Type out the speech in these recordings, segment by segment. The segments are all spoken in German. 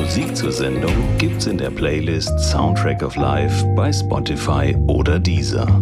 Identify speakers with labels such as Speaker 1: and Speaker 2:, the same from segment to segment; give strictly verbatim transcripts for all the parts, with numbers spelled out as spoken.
Speaker 1: Musik zur Sendung gibt's in der Playlist Soundtrack of Life bei Spotify oder Deezer.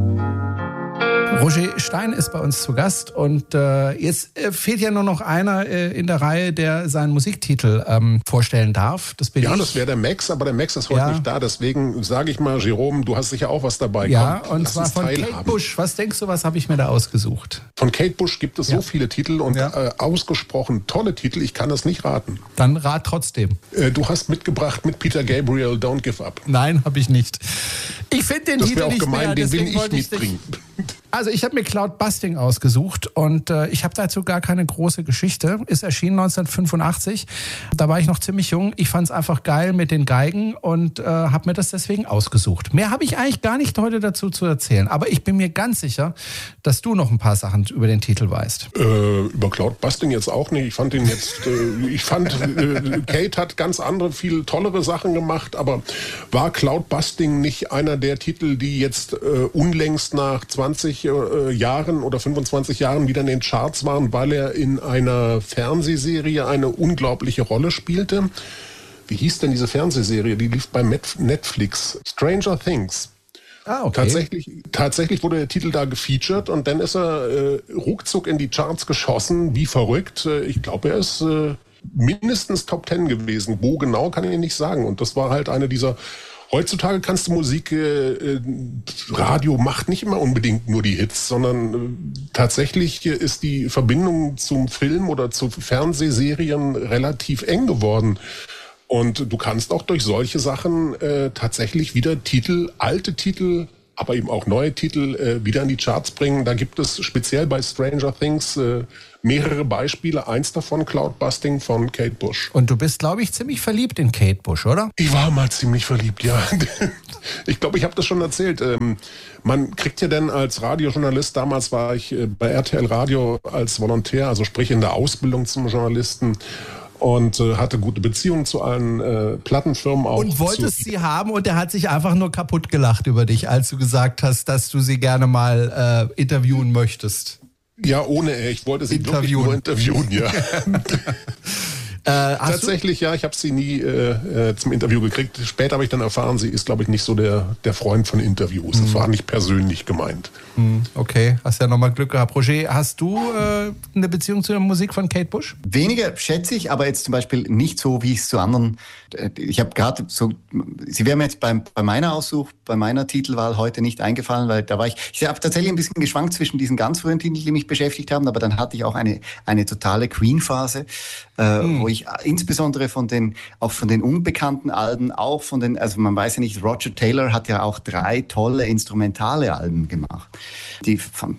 Speaker 2: Roger Stein ist bei uns zu Gast und äh, jetzt äh, fehlt ja nur noch einer äh, in der Reihe, der seinen Musiktitel ähm, vorstellen darf. Das bin
Speaker 3: ja,
Speaker 2: ich.
Speaker 3: Das wäre der Max, aber der Max ist heute
Speaker 2: ja.
Speaker 3: nicht da. Deswegen sage ich mal, Jerome, du hast sicher auch was dabei.
Speaker 2: Ja,
Speaker 3: Komm,
Speaker 2: und zwar von teilhaben. Kate Bush. Was denkst du, was habe ich mir da ausgesucht?
Speaker 3: Von Kate Bush gibt es ja. so viele Titel und
Speaker 2: ja.
Speaker 3: äh, ausgesprochen tolle Titel. Ich kann das nicht raten.
Speaker 2: Dann rat trotzdem.
Speaker 3: Äh, du hast mitgebracht mit Peter Gabriel, Don't Give Up.
Speaker 2: Nein, habe ich nicht. Ich finde den
Speaker 3: das
Speaker 2: Titel
Speaker 3: auch
Speaker 2: nicht
Speaker 3: gemein,
Speaker 2: mehr.
Speaker 3: Den will ich
Speaker 2: ich
Speaker 3: mitbringen.
Speaker 2: Also ich habe mir Cloud Busting ausgesucht und äh, ich habe dazu gar keine große Geschichte. Ist erschienen neunzehnhundertfünfundachtzig. Da war ich noch ziemlich jung. Ich fand es einfach geil mit den Geigen und äh, habe mir das deswegen ausgesucht. Mehr habe ich eigentlich gar nicht heute dazu zu erzählen. Aber ich bin mir ganz sicher, dass du noch ein paar Sachen über den Titel weißt.
Speaker 3: Äh, über Cloud Busting jetzt auch nicht. Ich fand den jetzt, äh, ich fand, äh, Kate hat ganz andere, viel tollere Sachen gemacht. Aber war Cloud Busting nicht einer der Titel, die jetzt äh, unlängst nach zwanzig Jahren oder fünfundzwanzig Jahren wieder in den Charts waren, weil er in einer Fernsehserie eine unglaubliche Rolle spielte? Wie hieß denn diese Fernsehserie? Die lief bei Netflix. Stranger Things.
Speaker 2: Ah, okay.
Speaker 3: Tatsächlich, tatsächlich wurde der Titel da gefeatured und dann ist er äh, ruckzuck in die Charts geschossen, wie verrückt. Ich glaube, er ist äh, mindestens Top Ten gewesen. Wo genau, kann ich nicht sagen. Und das war halt eine dieser... Heutzutage kannst du Musik, äh, Radio macht nicht immer unbedingt nur die Hits, sondern äh, tatsächlich ist die Verbindung zum Film oder zu Fernsehserien relativ eng geworden. Und du kannst auch durch solche Sachen äh, tatsächlich wieder Titel, alte Titel, aber eben auch neue Titel äh, wieder in die Charts bringen. Da gibt es speziell bei Stranger Things äh, mehrere Beispiele. Eins davon, Cloud Busting von Kate Bush.
Speaker 2: Und du bist, glaube ich, ziemlich verliebt in Kate Bush, oder?
Speaker 3: Ich war mal ziemlich verliebt, ja. Ich glaube, ich habe das schon erzählt. Ähm, man kriegt ja dann als Radiojournalist, damals war ich äh, bei R T L Radio als Volontär, also sprich in der Ausbildung zum Journalisten, und äh, hatte gute Beziehungen zu allen äh, Plattenfirmen auch.
Speaker 2: Und wolltest sie haben und er hat sich einfach nur kaputt gelacht über dich, als du gesagt hast, dass du sie gerne mal äh, interviewen möchtest.
Speaker 3: Ja, ohne, ich wollte sie wirklich nur interviewen, ja. Äh, Tatsächlich, du? ja, ich habe sie nie äh, zum Interview gekriegt. Später habe ich dann erfahren, sie ist, glaube ich, nicht so der, der Freund von Interviews. Mhm. Das war nicht persönlich gemeint.
Speaker 2: Mhm, okay, hast ja nochmal Glück gehabt. Roger, hast du äh, eine Beziehung zu der Musik von Kate Bush?
Speaker 4: Weniger, schätze ich, aber jetzt zum Beispiel nicht so, wie ich es zu anderen... Ich habe gerade so... Sie wäre mir jetzt beim, bei meiner Aussuch, bei meiner Titelwahl heute nicht eingefallen, weil da war ich... Ich habe tatsächlich ein bisschen geschwankt zwischen diesen ganz frühen Titeln, die mich beschäftigt haben, aber dann hatte ich auch eine, eine totale Queen-Phase, äh, mhm. wo ich insbesondere von den, auch von den unbekannten Alben, auch von den, also man weiß ja nicht, Roger Taylor hat ja auch drei tolle instrumentale Alben gemacht, die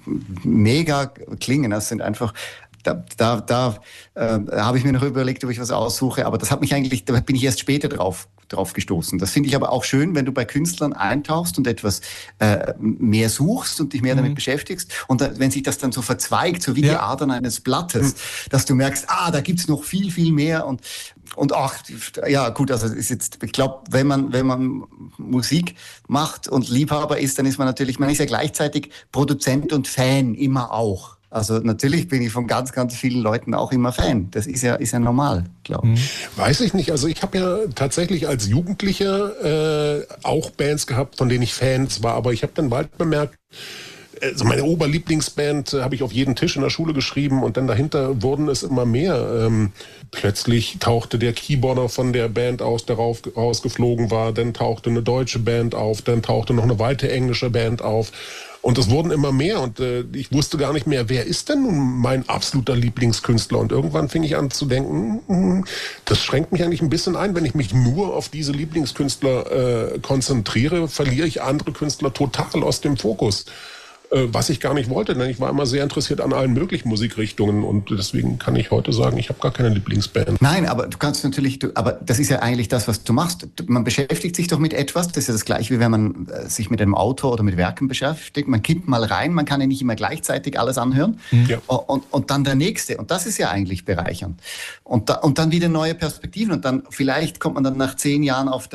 Speaker 4: mega klingen. Das sind einfach, da, da, da äh, habe ich mir noch überlegt, ob ich was aussuche, aber das hat mich eigentlich, da bin ich erst später drauf drauf gestoßen. Das finde ich aber auch schön, wenn du bei Künstlern eintauchst und etwas äh, mehr suchst und dich mehr mhm. damit beschäftigst und da, wenn sich das dann so verzweigt, so wie ja. die Adern eines Blattes, mhm. dass du merkst, ah, da gibt's noch viel, viel mehr und und ach, ja gut, also ist jetzt, ich glaube, wenn man wenn man Musik macht und Liebhaber ist, dann ist man natürlich, man ist ja gleichzeitig Produzent und Fan immer auch. Also natürlich bin ich von ganz, ganz vielen Leuten auch immer Fan. Das ist ja, ist ja normal, glaube ich.
Speaker 3: Weiß ich nicht. Also ich habe ja tatsächlich als Jugendlicher äh, auch Bands gehabt, von denen ich Fans war. Aber ich habe dann bald bemerkt, also meine Oberlieblingsband äh, habe ich auf jeden Tisch in der Schule geschrieben und dann dahinter wurden es immer mehr. Ähm, plötzlich tauchte der Keyboarder von der Band aus, der rauf, rausgeflogen war. Dann tauchte eine deutsche Band auf. Dann tauchte noch eine weitere englische Band auf. Und es wurden immer mehr und äh, ich wusste gar nicht mehr, wer ist denn nun mein absoluter Lieblingskünstler? Und irgendwann fing ich an zu denken, mm, das schränkt mich eigentlich ein bisschen ein. Wenn ich mich nur auf diese Lieblingskünstler äh, konzentriere, verliere ich andere Künstler total aus dem Fokus. Was ich gar nicht wollte, denn ich war immer sehr interessiert an allen möglichen Musikrichtungen und deswegen kann ich heute sagen, ich habe gar keine Lieblingsband.
Speaker 4: Nein, aber du kannst natürlich, du, aber das ist ja eigentlich das, was du machst. Man beschäftigt sich doch mit etwas, das ist ja das Gleiche, wie wenn man äh, sich mit einem Autor oder mit Werken beschäftigt. Man kippt mal rein, man kann ja nicht immer gleichzeitig alles anhören ja. und, und dann der nächste und das ist ja eigentlich bereichernd. Und, da, und dann wieder neue Perspektiven und dann vielleicht kommt man dann nach zehn Jahren auf den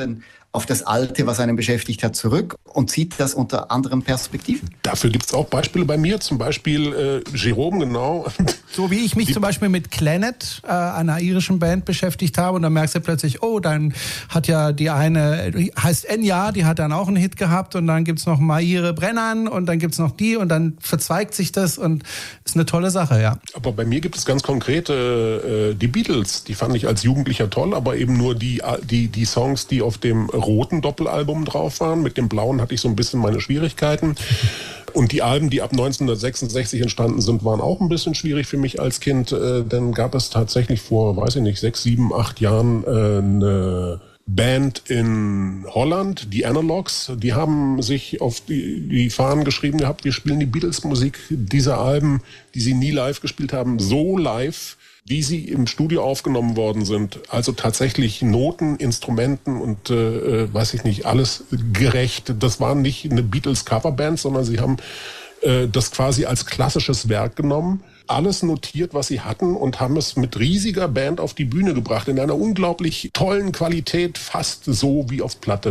Speaker 4: auf das Alte, was einen beschäftigt hat, zurück und sieht das unter anderen Perspektiven.
Speaker 3: Dafür gibt es auch Beispiele bei mir, zum Beispiel äh, Jerome, genau.
Speaker 2: So wie ich mich
Speaker 3: Die,
Speaker 2: zum Beispiel mit Clannad, äh, einer irischen Band, beschäftigt habe und dann merkst du plötzlich, oh, dann hat ja die eine, heißt Enya, die hat dann auch einen Hit gehabt und dann gibt's noch Maire Brennan und dann gibt's noch die und dann verzweigt sich das und ist eine tolle Sache, ja.
Speaker 3: Aber bei mir gibt es ganz konkrete, äh, die Beatles, die fand ich als Jugendlicher toll, aber eben nur die, die, die Songs, die auf dem roten Doppelalbum drauf waren. Mit dem blauen hatte ich so ein bisschen meine Schwierigkeiten. Und die Alben, die ab neunzehnhundertsechsundsechzig entstanden sind, waren auch ein bisschen schwierig für mich als Kind. Äh, dann gab es tatsächlich vor, weiß ich nicht, sechs, sieben, acht Jahren äh, eine Band in Holland, die Analogs. Die haben sich auf die, die Fahnen geschrieben gehabt, wir spielen die Beatles-Musik dieser Alben, die sie nie live gespielt haben, so live, wie sie im Studio aufgenommen worden sind. Also tatsächlich Noten, Instrumenten und äh, weiß ich nicht, alles gerecht. Das war nicht eine Beatles-Coverband, sondern sie haben äh, das quasi als klassisches Werk genommen, alles notiert, was sie hatten und haben es mit riesiger Band auf die Bühne gebracht, in einer unglaublich tollen Qualität, fast so wie auf Platte.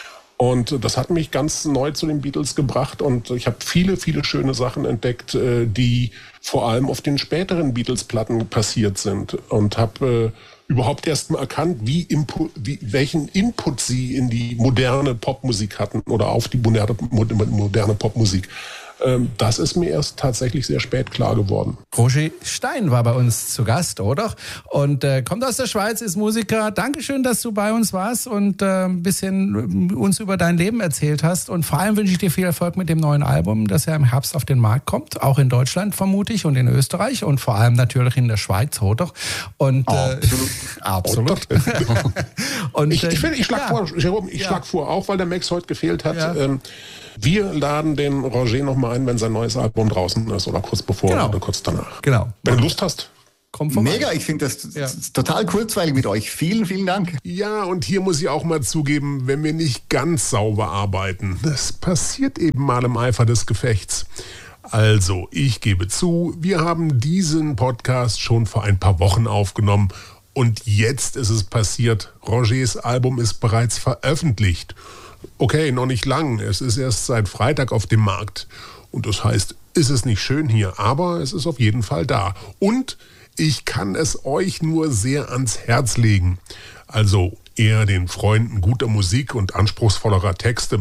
Speaker 3: Und das hat mich ganz neu zu den Beatles gebracht und ich habe viele, viele schöne Sachen entdeckt, die vor allem auf den späteren Beatles-Platten passiert sind und habe äh, überhaupt erst mal erkannt, wie, Impu- wie welchen Input sie in die moderne Popmusik hatten oder auf die moderne, moderne Popmusik. Das ist mir erst tatsächlich sehr spät klar geworden.
Speaker 2: Roger Stein war bei uns zu Gast, oder? Und äh, kommt aus der Schweiz, ist Musiker. Dankeschön, dass du bei uns warst und äh, ein bisschen uns über dein Leben erzählt hast. Und vor allem wünsche ich dir viel Erfolg mit dem neuen Album, das ja im Herbst auf den Markt kommt. Auch in Deutschland vermute ich und in Österreich und vor allem natürlich in der Schweiz, oder? Und, äh, absolut. absolut.
Speaker 3: und, ich ich, ich schlage ja. vor, Jerome, ich ja. schlag vor, auch weil der Max heute gefehlt hat, ja. ähm, wir laden den Roger noch mal ein, wenn sein neues Album draußen ist oder kurz bevor genau. oder kurz danach.
Speaker 2: Genau.
Speaker 3: Wenn du Lust hast.
Speaker 4: Komm vorbei. Mega, ich finde das ja. total kurzweilig mit euch. Vielen, vielen Dank.
Speaker 3: Ja, und hier muss ich auch mal zugeben, wenn wir nicht ganz sauber arbeiten, das passiert eben mal im Eifer des Gefechts. Also, ich gebe zu, wir haben diesen Podcast schon vor ein paar Wochen aufgenommen und jetzt ist es passiert. Rogers Album ist bereits veröffentlicht. Okay, noch nicht lang. Es ist erst seit Freitag auf dem Markt. Und das heißt, ist es nicht schön hier, aber es ist auf jeden Fall da. Und ich kann es euch nur sehr ans Herz legen. Also eher den Freunden guter Musik und anspruchsvollerer Texte.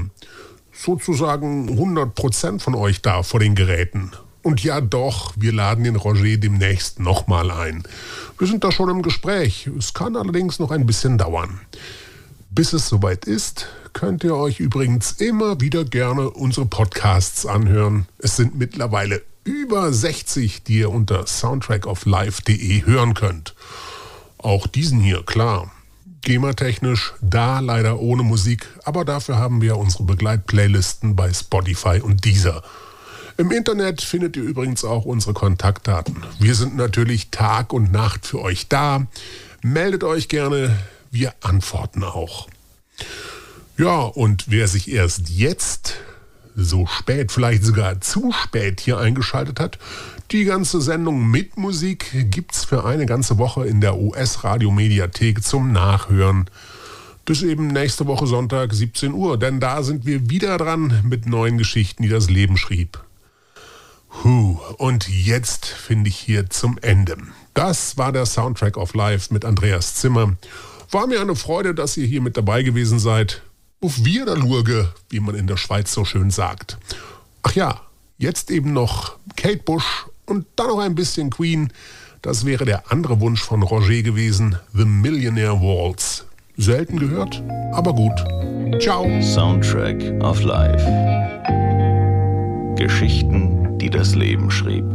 Speaker 3: Sozusagen hundert Prozent von euch da vor den Geräten. Und ja doch, wir laden den Roger demnächst nochmal ein. Wir sind da schon im Gespräch. Es kann allerdings noch ein bisschen dauern. Bis es soweit ist, könnt ihr euch übrigens immer wieder gerne unsere Podcasts anhören. Es sind mittlerweile über sechzig, die ihr unter soundtrack of life punkt de hören könnt. Auch diesen hier, klar. GEMA-technisch, da leider ohne Musik, aber dafür haben wir unsere Begleitplaylisten bei Spotify und Deezer. Im Internet findet ihr übrigens auch unsere Kontaktdaten. Wir sind natürlich Tag und Nacht für euch da. Meldet euch gerne, wir antworten auch. Ja, und wer sich erst jetzt, so spät, vielleicht sogar zu spät hier eingeschaltet hat, die ganze Sendung mit Musik gibt's für eine ganze Woche in der U S-Radio-Mediathek zum Nachhören. Bis eben nächste Woche Sonntag siebzehn Uhr, denn da sind wir wieder dran mit neuen Geschichten, die das Leben schrieb. Huh, und jetzt finde ich hier zum Ende. Das war der Soundtrack of Life mit Andreas Zimmer. War mir eine Freude, dass ihr hier mit dabei gewesen seid. Auf Wiederlurge, wie man in der Schweiz so schön sagt. Ach ja, jetzt eben noch Kate Bush und dann noch ein bisschen Queen. Das wäre der andere Wunsch von Roger gewesen, The Millionaire Waltz. Selten gehört, aber gut. Ciao.
Speaker 1: Soundtrack of Life. Geschichten, die das Leben schrieb.